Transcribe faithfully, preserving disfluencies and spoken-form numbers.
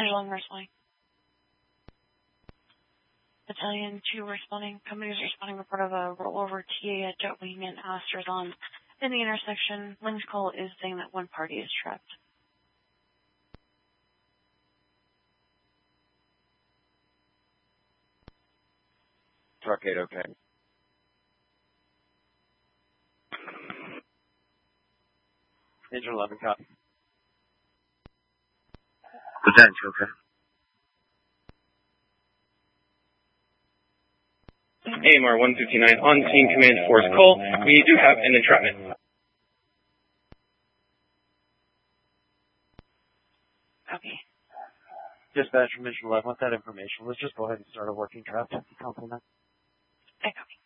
Angela responding. Battalion two responding. Companies responding report of a rollover T A at Jetwing and Asters on in the intersection. Lynn's call is saying that one party is trapped. Truck eight, okay. Angel eleven, copy. Battalion two, okay. A M R one fifty-nine, on scene command force call. We do have an entrapment. Okay. Dispatch from Mission eleven, with that information, let's just go ahead and start a working trap. Compliment. I copy.